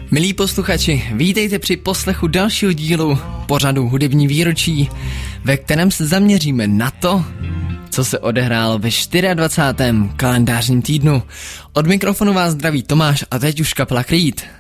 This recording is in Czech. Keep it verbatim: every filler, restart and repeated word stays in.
Milí posluchači, vítejte při poslechu dalšího dílu pořadu Hudební výročí, ve kterém se zaměříme na to, co se odehrálo ve dvacátém čtvrtém kalendářním týdnu. Od mikrofonu vás zdraví Tomáš a teď už kapela Creed.